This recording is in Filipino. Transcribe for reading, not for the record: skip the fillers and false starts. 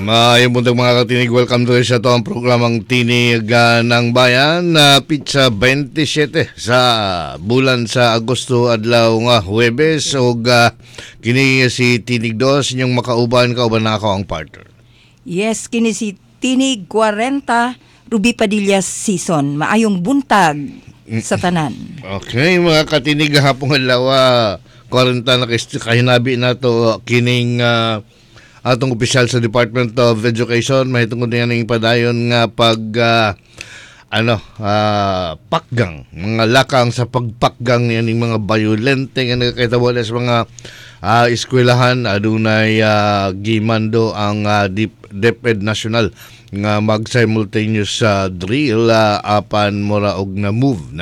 Yung puntang mga katinig, welcome to sa ito ang programang Tinig ng Bayan na pizza 27 sa bulan sa Agosto adlaw nga Huwebes o kini si Tinig 2 inyong makauban na ako ang partner. Yes, kini si Tinig 40 Ruby Padilla season. Maayong buntag sa tanan. Okay, mga katinig hapong adlaw 40 na kahinabi na to kining atong opisyal sa Department of Education mahitungod niya ng ipadayon nga pakgang mga lakang sa pagpakgang niya ng mga violente nga nagkakitabo sa mga eskwelahan adunay gimando ang DepEd National nga mag-simultaneous drill apan mora og na move